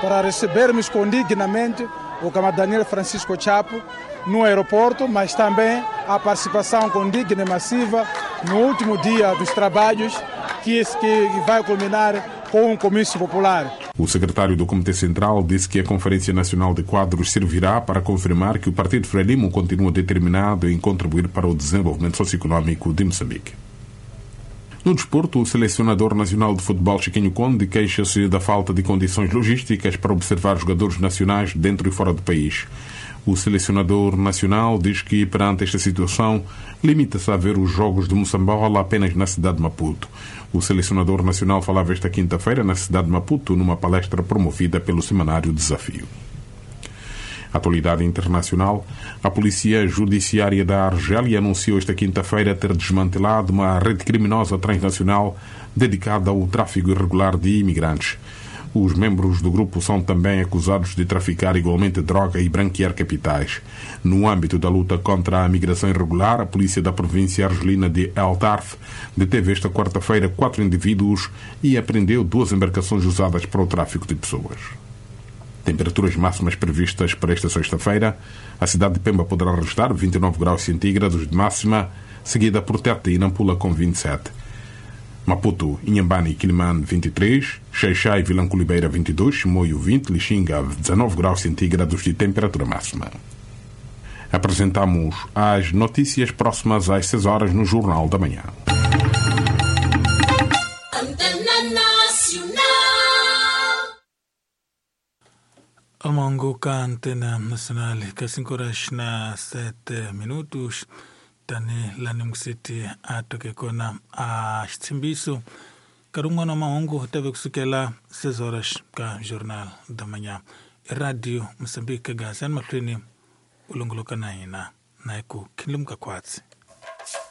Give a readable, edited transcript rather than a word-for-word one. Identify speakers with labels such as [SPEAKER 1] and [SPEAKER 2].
[SPEAKER 1] para recebermos dignamente o camarada Daniel Francisco Chapo no aeroporto, mas também a participação digna e massiva no último dia dos trabalhos que vai culminar com um comício popular.
[SPEAKER 2] O secretário do Comitê Central disse que a Conferência Nacional de Quadros servirá para confirmar que o Partido Frelimo continua determinado em contribuir para o desenvolvimento socioeconómico de Moçambique. No desporto, o selecionador nacional de futebol Chiquinho Conde queixa-se da falta de condições logísticas para observar jogadores nacionais dentro e fora do país. O selecionador nacional diz que, perante esta situação, limita-se a ver os jogos de Moçambola apenas na cidade de Maputo. O selecionador nacional falava esta quinta-feira na cidade de Maputo numa palestra promovida pelo semanário Desafio. Atualidade internacional, a Polícia Judiciária da Argélia anunciou esta quinta-feira ter desmantelado uma rede criminosa transnacional dedicada ao tráfico irregular de imigrantes. Os membros do grupo são também acusados de traficar igualmente droga e branquear capitais. No âmbito da luta contra a migração irregular, a polícia da província argelina de El Tarf deteve esta quarta-feira 4 indivíduos e apreendeu 2 embarcações usadas para o tráfico de pessoas. Temperaturas máximas previstas para esta sexta-feira. A cidade de Pemba poderá registrar 29 graus centígrados de máxima, seguida por Tete e Nampula com 27. Maputo, Inhambane e Quilimane 23, Xai-Xai e Vilanculibeira 22, Chimoio 20, Lixinga 19 graus centígrados de temperatura máxima. Apresentamos as notícias próximas às 6 horas no Jornal da Manhã.
[SPEAKER 3] Amango ka Antena Nacional, ka 5 horas na 7 minutos. Tani lani mkusiti atoke kona a Chitsimbiso. Karungo na maongo teve kusukela 6 horas ka Jornal da Manhã. Radio Moçambique Gazan Maklini ulongoloka na ina na iku kinlumka kwatsi.